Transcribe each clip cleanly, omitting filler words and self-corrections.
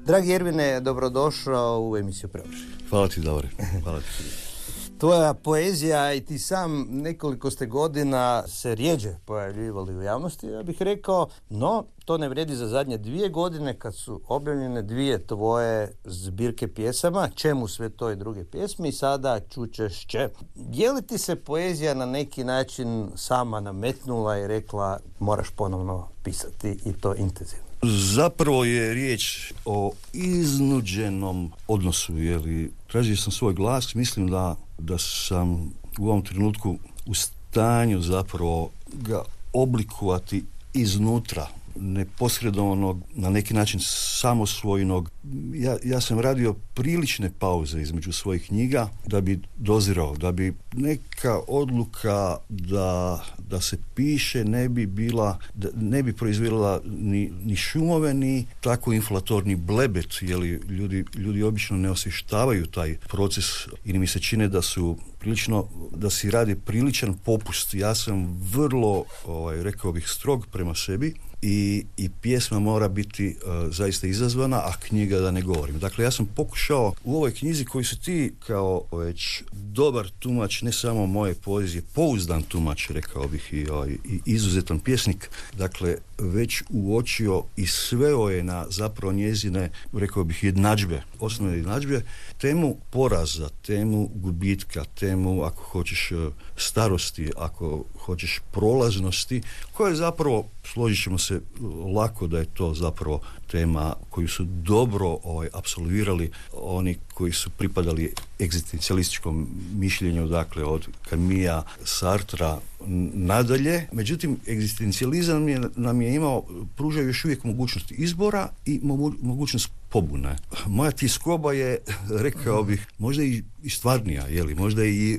Dragi Ervine, dobrodošao u emisiju Preovršeni. Hvala ti, Davore. Hvala ti. Tvoja poezija i ti sam nekoliko ste godina se rijeđe pojavljivali u javnosti, ja bih rekao, no to ne vrijedi za zadnje 2 godine kad su objavljene 2 tvoje zbirke pjesama, Čemu sve to i druge pjesme, i sada Čučešće. Je li ti se poezija na neki način sama nametnula i rekla moraš ponovno pisati i to intenzivno? Zapravo je riječ o iznuđenom odnosu, tražio sam svoj glas, mislim da sam u ovom trenutku u stanju zapravo ga oblikovati iznutra, neposredovanog, na neki način samosvojnog. Ja sam radio prilične pauze između svojih knjiga da bi dozirao, da bi neka odluka da se piše ne bi proizvela ni šumove, ni tako inflatorni blebet, ljudi obično ne osvještavaju taj proces i mi se čine da si radi priličan popust. Ja sam vrlo, rekao bih, strog prema sebi i pjesma mora biti zaista izazvana, a knjiga da ne govorim. Dakle, ja sam pokušao u ovoj knjizi koju si ti kao već dobar tumač, ne samo moje poezije, pouzdan tumač, rekao bih, i izuzetan pjesnik, dakle, već uočio i sveo je na zapravo njezine, rekao bih, osnovne jednadžbe, temu poraza, temu gubitka, temu, ako hoćeš, starosti, ako hoćeš, prolaznosti, koja je zapravo, složit ćemo se lako da je to zapravo tema koju su dobro apsolvirali oni koji su pripadali egzistencijalističkom mišljenju, dakle od Camusa, Sartra nadalje. Međutim, egzistencijalizam nam je pružao još uvijek mogućnost izbora i mogućnost pobune. Moja tiskoba je, rekao bih, možda i stvarnija, možda i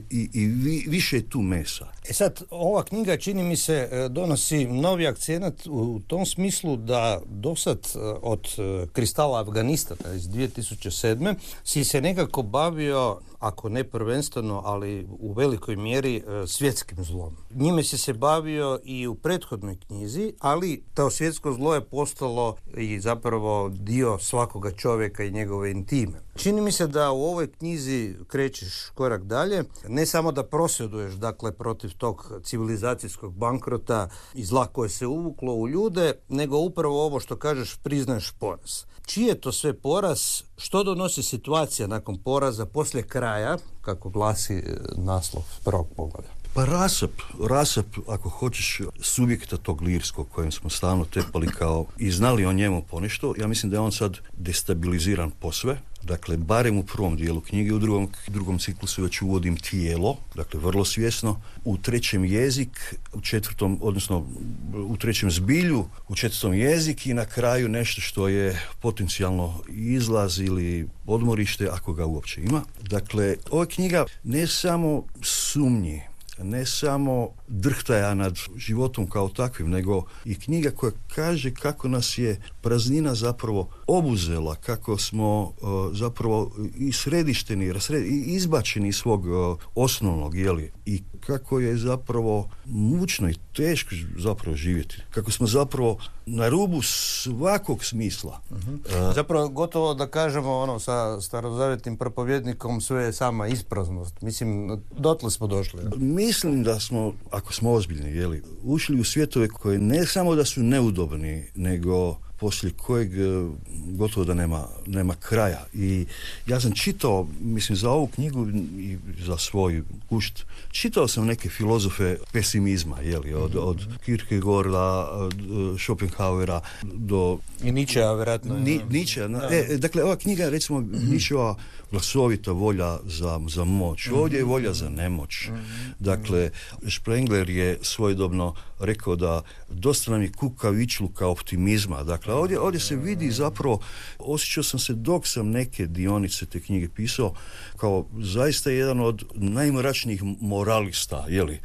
više tu mesa. Sad, ova knjiga, čini mi se, donosi novi akcenat u tom smislu da dosad od Kristala Afganistana iz 2007. si se nekako bavio, ako ne prvenstveno, ali u velikoj mjeri, svjetskim zlom. Njime si se bavio i u prethodnoj knjizi, ali to svjetsko zlo je postalo i zapravo dio svakoga čovjeka i njegove intime. Čini mi se da u ovoj knjizi krećeš korak dalje, ne samo da prosvjeduješ, dakle, protiv tog civilizacijskog bankrota i zla koje se uvuklo u ljude, nego upravo ovo što kažeš, priznaješ poraz. Čiji je to sve poraz? Što donosi situacija nakon poraza, poslije kraja, kako glasi naslov prvog poglavlja? Pa rasap, ako hoćeš, subjekta tog lirskog kojem smo stalno tepali kao i znali o njemu ponešto, ja mislim da je on sad destabiliziran posve. Dakle, barem u prvom dijelu knjige, u drugom ciklusu već uvodim tijelo, dakle vrlo svjesno, u 3. jezik, u 4., odnosno u 3. zbilju, u 4. jezik i na kraju nešto što je potencijalno izlaz ili odmorište, ako ga uopće ima. Dakle, ova knjiga ne samo sumnji, ne samo drhtaja nad životom kao takvim, nego i knjiga koja kaže kako nas je praznina zapravo obuzela, kako smo zapravo i središteni, i izbačeni iz svog osnovnog, i kako je zapravo mučno i teško zapravo živjeti. Kako smo zapravo na rubu svakog smisla. Zapravo gotovo da kažemo sa starozavjetnim propovjednikom sve je sama ispraznost. Mislim, dotle smo došli. Mislim da smo, ako smo ozbiljni, ušli u svjetove koje ne samo da su neudobni, nego poslije kojeg gotovo da nema kraja. I ja sam čitao, mislim, za ovu knjigu i za svoj gušt, čitao sam neke filozofe pesimizma, od Kierkegaarda, Schopenhauera do... I Nietzschea, vjerojatno. Nietzschea. Dakle, ova knjiga, recimo, Nietzscheova glasovita volja za moć. Ovdje je volja za nemoć. Dakle, Spengler je svojedobno rekao da dosta nam je kukavičluka optimizma. Dakle, ovdje se vidi zapravo, osjećao sam se dok sam neke dionice te knjige pisao, kao zaista jedan od najmračnijih moralista,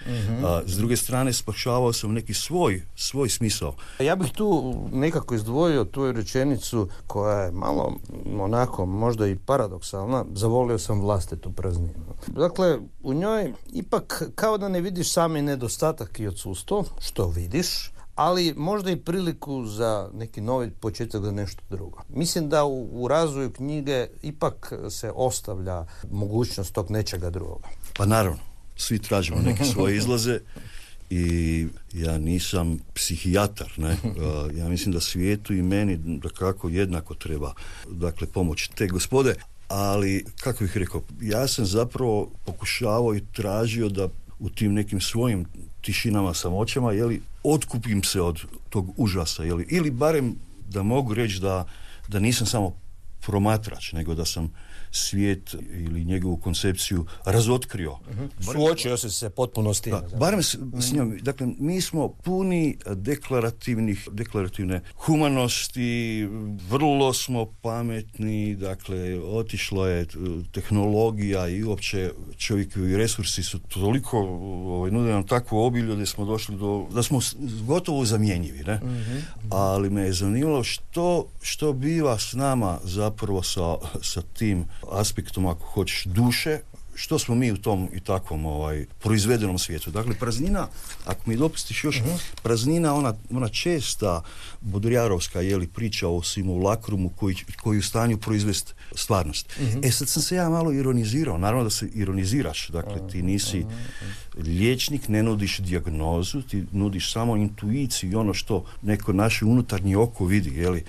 s druge strane spašavao sam neki svoj smisao. Ja bih tu nekako izdvojio tu rečenicu koja je malo onako možda i paradoksalna, zavolio sam vlastitu prazninu. Dakle, u njoj ipak kao da ne vidiš sami nedostatak i odsustvo, što vidiš, ali možda i priliku za neki novi početak, za nešto drugo. Mislim da u razvoju knjige ipak se ostavlja mogućnost tog nečega drugoga. Pa naravno, svi tražimo neke svoje izlaze i ja nisam psihijatar, ne? Ja mislim da svijetu i meni da kako jednako treba, dakle, pomoć te gospode, ali kako bih rekao, ja sam zapravo pokušavao i tražio da u tim nekim svojim tišinama, samoćama, otkupim se od tog užasa, ili barem da mogu reći da nisam samo promatrač, nego da sam svijet ili njegovu koncepciju razotkrio. Suočio se potpuno s tim. Barem s njom. Dakle, mi smo puni deklarativne humanosti, vrlo smo pametni, dakle, otišlo je tehnologija i uopće čovjekovi resursi su toliko nude nam takvo obilje da smo došli da smo gotovo zamjenjivi, ne? Ali me je zanimalo što biva s nama zapravo sa tim aspektom, ako hoćeš, duše, što smo mi u tom i takvom proizvedenom svijetu. Dakle, praznina, ako mi dopustiš još, praznina, ona česta bodrijarovska priča o simulakrumu koji je u stanju proizvesti stvarnost. Sad sam se ja malo ironizirao, naravno da se ironiziraš, dakle, ti nisi liječnik, ne nudiš dijagnozu, ti nudiš samo intuiciju i ono što neko naše unutarnje oko vidi,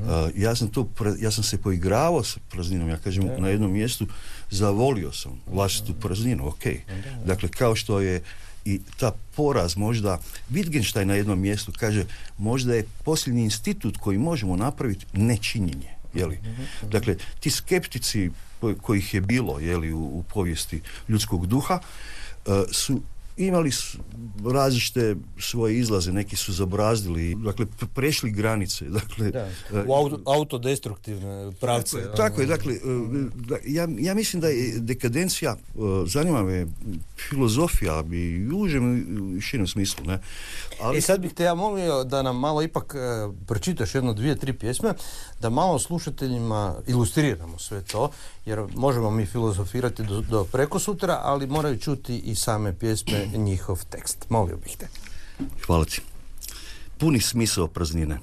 ja sam se poigravao s prazninom, ja kažem, na jednom mjestu zavolio sam vlastitu prazninu, ok. Dakle, kao što je i ta poraz možda, Wittgenstein na jednom mjestu kaže, možda je posljednji institut koji možemo napraviti nečinjenje, Dakle, ti skeptici kojih je bilo, u povijesti ljudskog duha, su imali različite svoje izlaze, neki su zabrazdili, dakle, prešli granice, dakle... U autodestruktivne pravce. Tako je, dakle, ja mislim da je dekadencija, zanima me, filozofija i u užem i širem smislu, ne? Ali... sad bih te ja molio da nam malo ipak pročitaš 1, 2, 3 pjesme, da malo slušateljima ilustriramo sve to, jer možemo mi filozofirati do prekosutra, ali moraju čuti i same pjesme njihov tekst. Molio bih te. Hvala ti. Puni smisao praznine.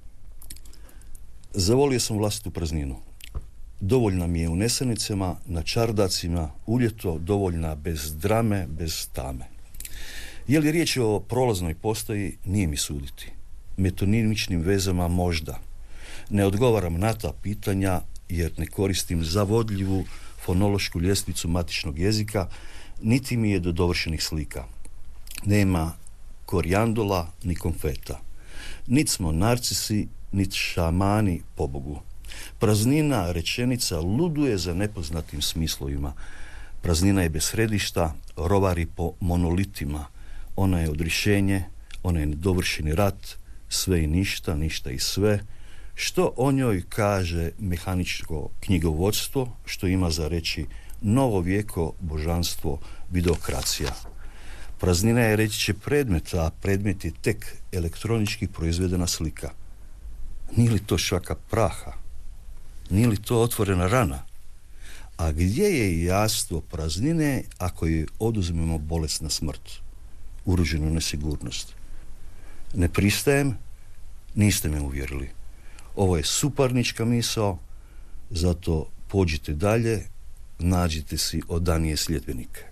Zavolio sam vlastitu prazninu. Dovoljna mi je u nesanicama, na čardacima, uljeto dovoljna bez drame, bez tame. Je li riječ o prolaznoj postaji, nije mi suditi. Metonimičnim vezama možda. Ne odgovaram na ta pitanja jer ne koristim zavodljivu fonološku ljestvicu matičnog jezika, niti mi je do dovršenih slika. Nema korijandola ni konfeta. Nit smo narcisi, nit šamani pobogu. Praznina rečenica luduje za nepoznatim smislovima. Praznina je bez središta, rovari po monolitima. Ona je odrišenje, ona je nedovršeni rat, sve i ništa, ništa i sve. Što o njoj kaže mehaničko knjigovodstvo, što ima za reći novo vijeko, božanstvo, videokracija. Praznina je reći će predmet, a predmet je tek elektronički proizvedena slika. Nije li to šaka praha? Nije li to otvorena rana? A gdje je jastvo praznine ako joj oduzmemo bolesna smrt, uruženu nesigurnost? Ne pristajem, niste me uvjerili. Ovo je suparnička misao, zato pođite dalje, nađite si odanije sljedbenike.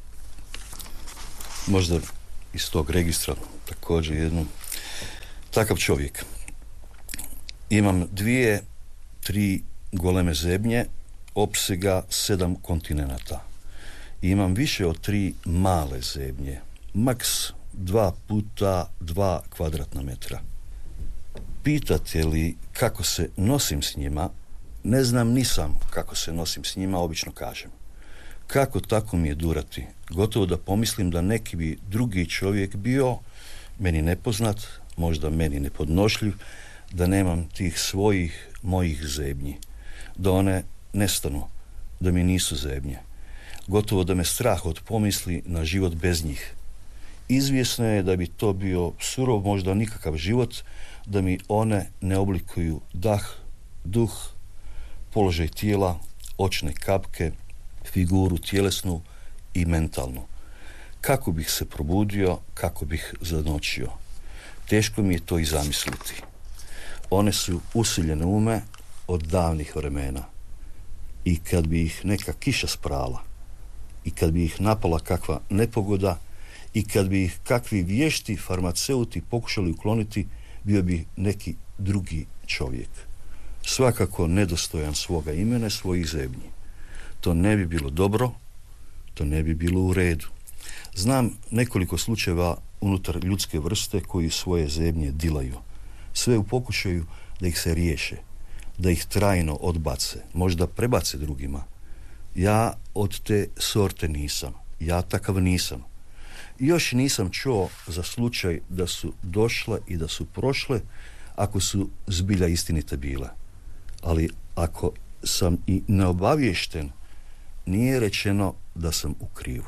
Možda iz tog registra također jednu. Takav čovjek. Imam 2, 3 goleme zebnje, opsega 7 kontinenata. I imam više od 3 male zebnje, maks 2 puta 2 kvadratna metra. Pitate li kako se nosim s njima, ne znam ni sam kako se nosim s njima, obično kažem. Kako tako mi je durati? Gotovo da pomislim da neki bi drugi čovjek bio meni nepoznat, možda meni nepodnošljiv, da nemam tih svojih, mojih zebnji. Da one nestanu, da mi nisu zebnje. Gotovo da me strah od pomisli na život bez njih. Izvjesno je da bi to bio surov, možda nikakav život, da mi one ne oblikuju dah, duh, položaj tijela, očne kapke, figuru tjelesnu i mentalnu. Kako bih se probudio, kako bih zanočio. teško mi je to i zamisliti. One su usiljene ume od davnih vremena. I kad bi ih neka kiša sprala, i kad bi ih napala kakva nepogoda, i kad bi ih kakvi vješti farmaceuti pokušali ukloniti, bio bi neki drugi čovjek. Svakako nedostojan svoga imena, svojih zebnji. To ne bi bilo dobro, to ne bi bilo u redu. Znam nekoliko slučajeva unutar ljudske vrste koji svoje zebnje dilaju. Sve u pokušaju da ih se riješe, da ih trajno odbace, možda prebace drugima. Ja od te sorte nisam. Ja takav nisam. Još nisam čuo za slučaj da su došle i da su prošle, ako su zbilja istinite bile. Ali ako sam i neobaviješten, nije rečeno da sam u krivu.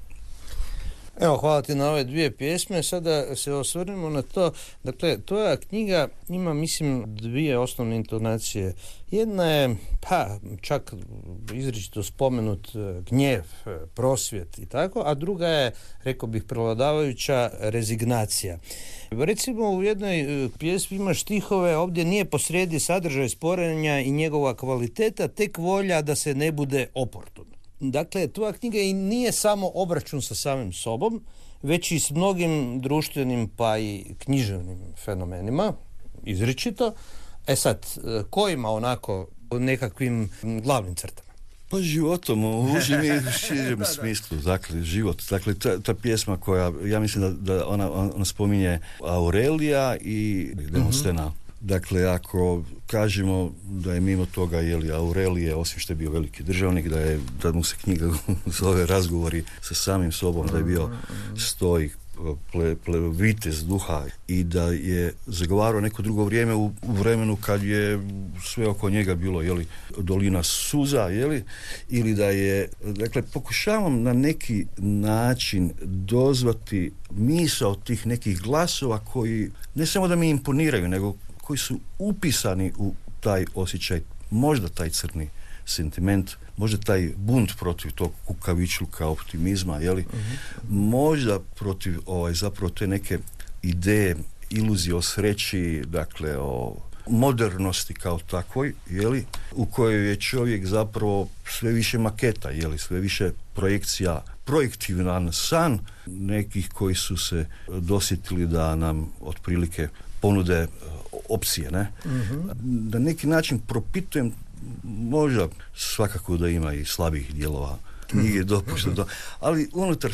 Evo, hvala ti na ove dvije pjesme. Sada se osvrnemo na to. Dakle, tvoja knjiga ima, mislim, dvije osnovne intonacije. Jedna je, čak izričito spomenut gnjev, prosvjet i tako, a druga je, rekao bih, prevladavajuća rezignacija. Recimo, u jednoj pjesmi imaš stihove, ovdje nije posrijedi sadržaj sporenja i njegova kvaliteta, tek volja da se ne bude oportun. Dakle, tvoja knjiga i nije samo obračun sa samim sobom, već i s mnogim društvenim pa i književnim fenomenima, izričito. Sad, kojima onako nekakvim glavnim crtama? Pa životom, u užim i širem smislu, dakle, život. Dakle, ta pjesma koja, ja mislim da ona spominje Aurelija i Demostena. Dakle, ako kažemo da je mimo toga, Aurelije, osim što je bio veliki državnik, da mu se knjiga zove Razgovori sa samim sobom, da je bio stoik, vitez duha i da je zagovarao neko drugo vrijeme u vremenu kad je sve oko njega bilo dolina suza, ili da je, dakle, pokušavam na neki način dozvati misao tih nekih glasova koji ne samo da mi imponiraju, nego koji su upisani u taj osjećaj, možda taj crni sentiment, možda taj bunt protiv tog kukavičluka, optimizma, možda protiv zapravo te neke ideje, iluzije o sreći, dakle o modernosti kao takvoj, u kojoj je čovjek zapravo sve više maketa, sve više projekcija, projektivan san nekih koji su se dosjetili da nam otprilike ponude opcije, ne? Da neki način propitujem, možda svakako da ima i slabih dijelova knjige, dopuštam to, ali unutar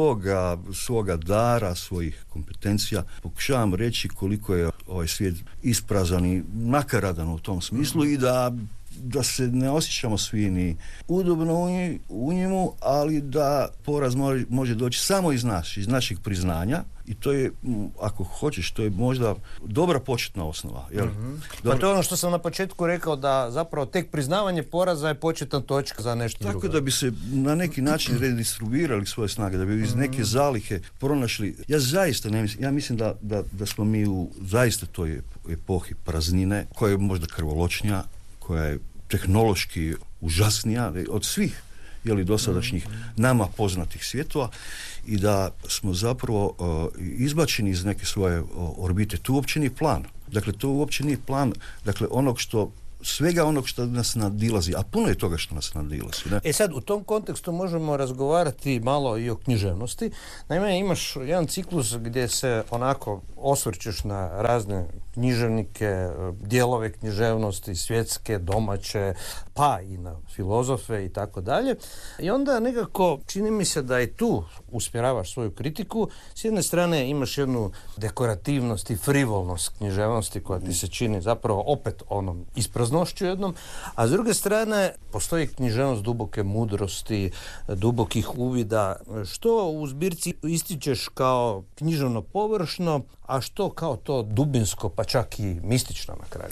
svoga dara, svojih kompetencija pokušavam reći koliko je ovaj svijet isprazan i nakaradan u tom smislu i da se ne osjećamo svi ni udobno u njemu, ali da poraz može doći samo iz nas, iz naših priznanja, i to je, ako hoćeš, to je možda dobra početna osnova. Pa to je ono što sam na početku rekao, da zapravo tek priznavanje poraza je početna točka za nešto drugo. Tako da bi se na neki način redistribuirali svoje snage, da bi iz neke zalihe pronašli. Ja zaista ne mislim, ja mislim da smo mi u zaista toj epohi praznine, koja je možda krvoločnija, koja je tehnološki užasnija od svih dosadašnjih nama poznatih svjetova, i da smo zapravo izbačeni iz neke svoje orbite. Tu uopće nije plan. Dakle, to uopće nije plan, dakle, svega onog što nas nadilazi, a puno je toga što nas nadilazi. Ne? Sad, u tom kontekstu možemo razgovarati malo i o književnosti. Naime, imaš jedan ciklus gdje se onako osvrćeš na razne književnike, dijelove književnosti, svjetske, domaće, pa i na filozofe i tako dalje. I onda nekako čini mi se da i tu usmjeravaš svoju kritiku. S jedne strane imaš jednu dekorativnost i frivolnost književnosti koja ti se čini zapravo opet onom ispraznošću jednom, a s druge strane postoji književnost duboke mudrosti, dubokih uvida. Što u zbirci ističeš kao književno površno, a što kao to dubinsko, pa čak i mistično na kraju krajeva?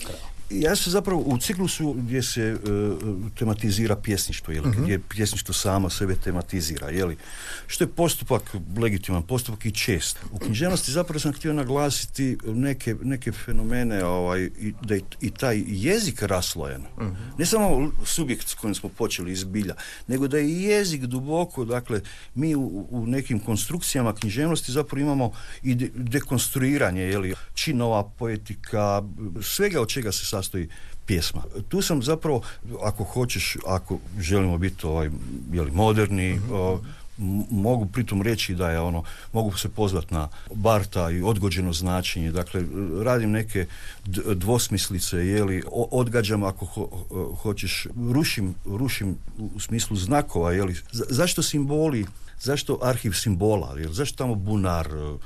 Ja se zapravo u ciklusu gdje se tematizira pjesništvo, gdje pjesništvo samo sebe tematizira, što je postupak, legitiman postupak i čest. U književnosti zapravo sam htio naglasiti neke fenomene, da je i taj jezik raslojen. Ne samo subjekt s kojim smo počeli iz bilja, nego da je jezik duboko, dakle, mi u nekim konstrukcijama književnosti zapravo imamo i dekonstruiranje, činova, poetika, svega od čega se sastoji pjesma. Tu sam zapravo, ako želimo biti moderni, mogu pritom reći da je mogu se pozvati na Bartha i odgođeno značenje, dakle radim neke dvosmislice, odgađam ako hoćeš, rušim u smislu znakova, zašto simboli, zašto arhiv simbola, zašto tamo bunar,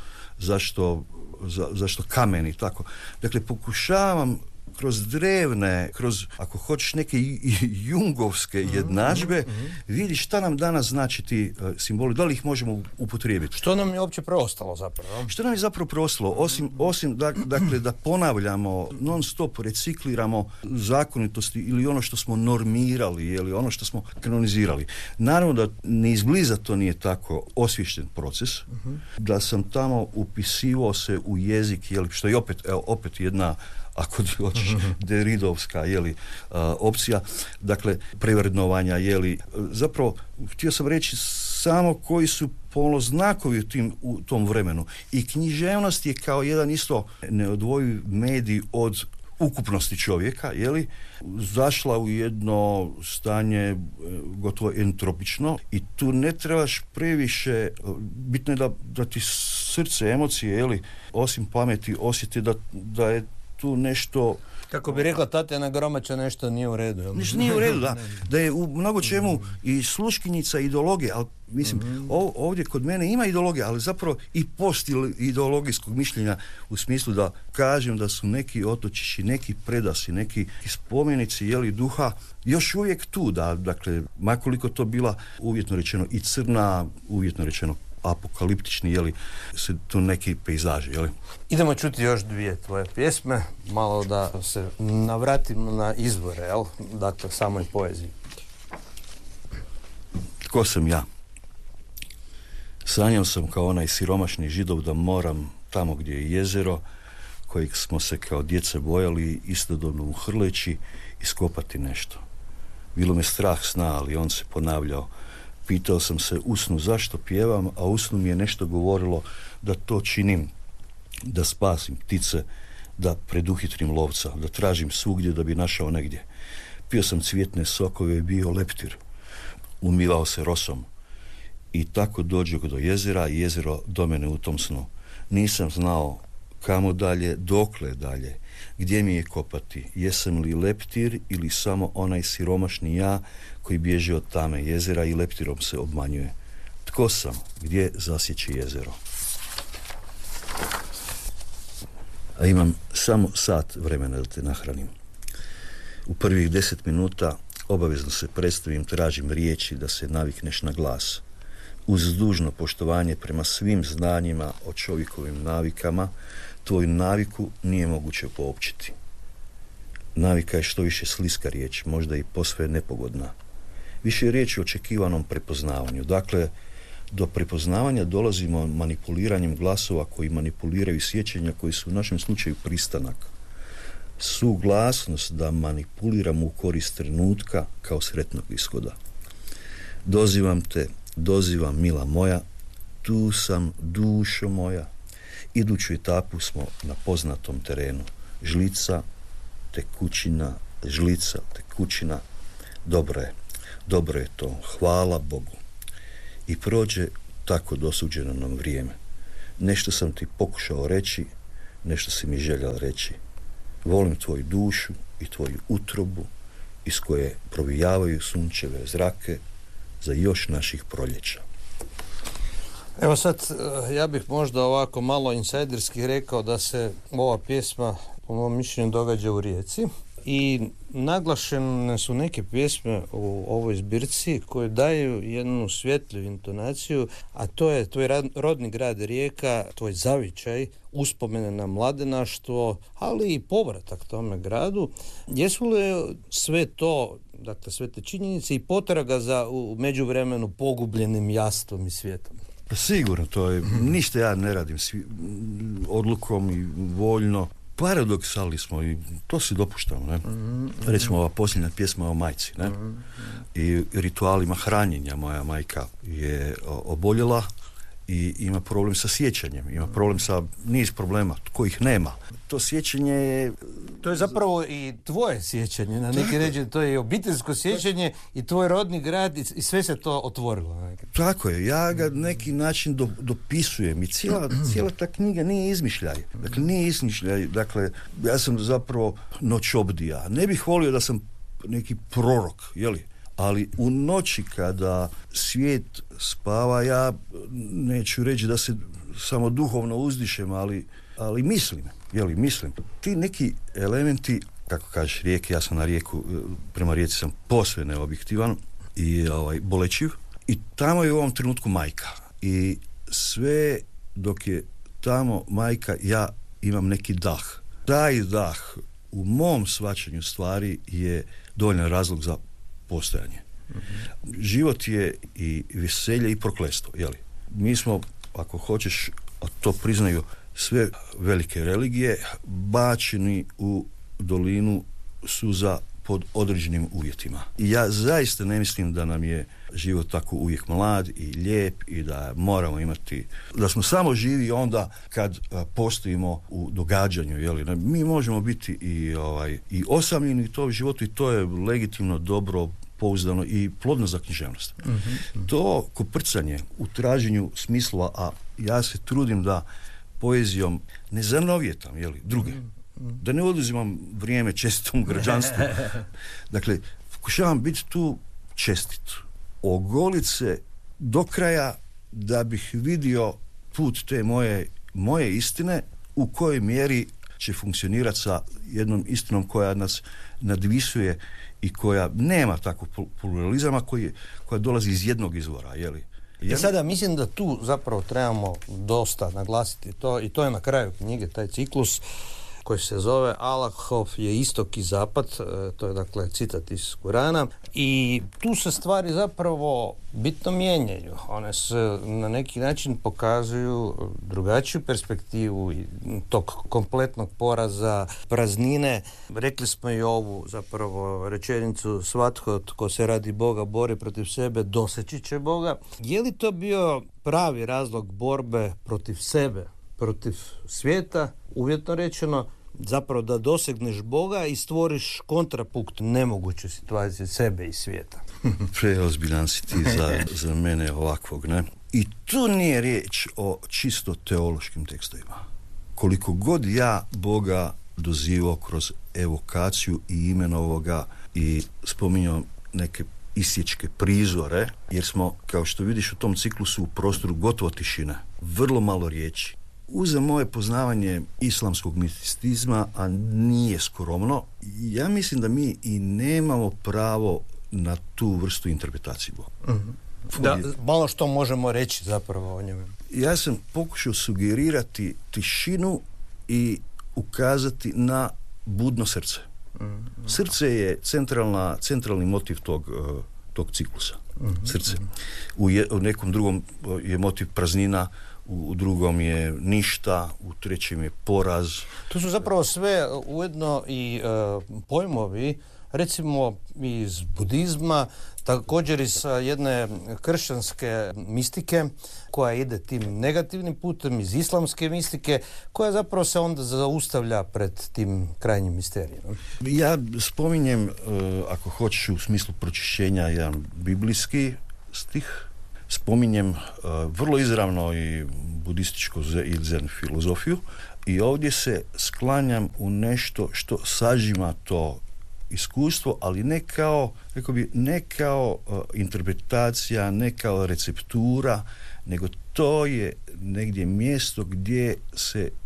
zašto kamen i tako. Dakle, pokušavam kroz drevne, ako hoćeš neke jungovske jednadžbe, vidiš šta nam danas znači ti simboli, da li ih možemo upotrijebiti. Što nam je uopće preostalo zapravo? Što nam je zapravo preostalo, osim dakle, da ponavljamo, non stop recikliramo zakonitosti ili ono što smo normirali, ili ono što smo kanonizirali. Naravno da ni izbliza to nije tako osvješten proces, da sam tamo upisivao se u jezik, što je opet jedna, ako ti hoćeš, deridovska opcija, dakle prevrednovanja, zapravo htio sam reći samo koji su poloznakovi u tom vremenu, i književnost je kao jedan isto neodvojiv medij od ukupnosti čovjeka, zašla u jedno stanje gotovo entropično, i tu ne trebaš previše, bitno je da ti srce, emocije, osim pameti osjeti da je tu nešto, kako bi rekla Tatjana Gromača, nešto nije u redu. Nešto nije u redu, da je u mnogo čemu i sluškinjica ideologije, ali mislim, ovdje kod mene ima ideologije, ali zapravo i post-ideologijskog mišljenja, u smislu da kažem da su neki otočići, neki predasi, neki spomenici duha još uvijek tu, dakle, makoliko to bila uvjetno rečeno i crna, uvjetno rečeno apokaliptični, se tu neki pejzaži, Idemo čuti još dvije tvoje pjesme, malo da se navratimo na izvore, dakle, samoj poeziji. Tko sam ja? Sanjao sam kao onaj siromašni Židov da moram tamo gdje je jezero, kojeg smo se kao djeca bojali, istodobno uhrleći, iskopati nešto. Bilo me strah sna, ali on se ponavljao. Pitao sam se u snu zašto pjevam, a u snu mi je nešto govorilo da to činim, da spasim ptice, da preduhitrim lovca, da tražim svugdje da bi našao negdje. Pio sam cvjetne sokove i bio leptir. Umivao se rosom. I tako dođoh do jezera i jezero do mene u tom snu. Nisam znao kamo dalje, dokle dalje, gdje mi je kopati, jesam li leptir ili samo onaj siromašni ja koji bježi od tame jezera i leptirom se obmanjuje. Tko sam, gdje zasjeći jezero? A imam samo sat vremena da te nahranim. U prvih 10 minuta obavezno se predstavim, tražim riječi da se navikneš na glas. Uz dužno poštovanje prema svim znanjima o čovjekovim navikama, tvoju naviku nije moguće poopćiti. Navika je što više sliska riječ, možda i posve nepogodna. Više je riječ o očekivanom prepoznavanju. Dakle, do prepoznavanja dolazimo manipuliranjem glasova koji manipuliraju sjećanja, koji su u našem slučaju pristanak. Suglasnost da manipuliramo u korist trenutka kao sretnog ishoda. Dozivam te, dozivam mila moja, tu sam dušo moja. Iduću etapu smo na poznatom terenu. Žlica, tekućina, žlica, tekućina. Dobro je to, hvala Bogu. I prođe tako dosuđeno nam vrijeme. Nešto sam ti pokušao reći, nešto si mi željela reći. Volim tvoju dušu i tvoju utrobu iz koje provijavaju sunčeve zrake za još naših proljeća. Evo sad, ja bih možda ovako malo insajderski rekao da se ova pjesma, po mom mišljenju, događa u Rijeci. i naglašene su neke pjesme u ovoj zbirci koje daju jednu svjetlju intonaciju, a to je tvoj rodni grad Rijeka, tvoj zavičaj, uspomene na mladenaštvo, ali i povratak tome gradu. Jesu li sve to, dakle sve te činjenice i potraga za u međuvremenu pogubljenim jastom i svijetom? Sigurno, to je, ništa ja ne radim odlukom i voljno. Paradoksalni smo i to si dopuštamo, ne? Recimo ova posljednja pjesma o majci, ne? I ritualima hranjenja. Moja majka je oboljela i ima problem sa sjećanjem, ima problem sa niz problema kojih nema. To sjećanje je... To je zapravo i tvoje sjećanje, na neki način, to je i obiteljsko sjećanje i tvoj rodni grad i sve se to otvorilo. Tako je, ja ga neki način dopisujem i cijela ta knjiga nije izmišljaj. Dakle, nije izmišljaj, dakle, ja sam zapravo noćobdija. Ne bih volio da sam neki prorok, jeli? Ali u noći kada svijet spava, ja neću reći da se samo duhovno uzdišem, ali mislim. Ti neki elementi, kako kažeš, Rijeke, ja sam na Rijeku, prema Rijeci sam posve neobjektivan i bolečiv. I tamo je u ovom trenutku majka. I sve dok je tamo majka, ja imam neki dah. Taj dah u mom shvaćanju stvari je dovoljan razlog za postojanje. Život je i veselje i prokletstvo, jeli? Mi smo, ako hoćeš, a to priznaju sve velike religije, bačeni u dolinu suza pod određenim uvjetima. I ja zaista ne mislim da nam je život tako uvijek mlad i lijep i da moramo imati, da smo samo živi onda kad postojimo u događanju, jeli? Mi možemo biti i osamljeni u tom životu i to je legitimno, dobro, pouzdano i plodno za književnost. To koprcanje u traženju smislova, a ja se trudim da poezijom ne zanovjetam, jeli, druge. Da ne oduzimam vrijeme čestitom građanstvu. Dakle, pokušavam biti tu čestit. Ogolit se do kraja da bih vidio put te moje istine u kojoj mjeri će funkcionirati sa jednom istinom koja nas nadvisuje i koja nema takvog pluralizama koja dolazi iz jednog izvora, jeli? I sada mislim da tu zapravo trebamo dosta naglasiti to i to je na kraju knjige, taj ciklus koji se zove Allahov je istok i zapad, to je dakle citat iz Kurana i tu se stvari zapravo bitno mijenjaju. One se na neki način pokazuju drugačiju perspektivu tog kompletnog poraza, praznine. Rekli smo i ovu zapravo rečenicu, svatko tko se radi Boga bori protiv sebe, doseći će Boga. Je li to bio pravi razlog borbe protiv sebe, protiv svijeta, uvjetno rečeno, zapravo da dosegneš Boga i stvoriš kontrapunkt nemoguće situacije sebe i svijeta? Preozbiljan si ti za mene ovakvog, ne? I tu nije riječ o čisto teološkim tekstovima. Koliko god ja Boga dozivao kroz evokaciju i imenovoga i spominjao neke isječke prizore, jer smo, kao što vidiš u tom ciklusu, u prostoru gotovo tišina, vrlo malo riječi. Uza moje poznavanje islamskog misticizma, a nije skromno, ja mislim da mi i nemamo pravo na tu vrstu interpretacije Boga. Da, malo što možemo reći zapravo o njemu. Ja sam pokušao sugerirati tišinu i ukazati na budno srce. Srce je centralni motiv tog ciklusa. Srce. U nekom drugom je motiv praznina, u drugom je ništa, u trećem je poraz. To su zapravo sve ujedno i pojmovi, recimo iz budizma, također iz jedne kršćanske mistike koja ide tim negativnim putem, iz islamske mistike koja zapravo se onda zaustavlja pred tim krajnjim misterijem. Ja spominjem, ako hoćeš u smislu pročišćenja, jedan biblijski stih, spominjem vrlo izravno i budističku i zen filozofiju i ovdje se sklanjam u nešto što sažima to iskustvo, ali ne kao, rekao bi, ne kao interpretacija, ne kao receptura, nego to je negdje mjesto gdje se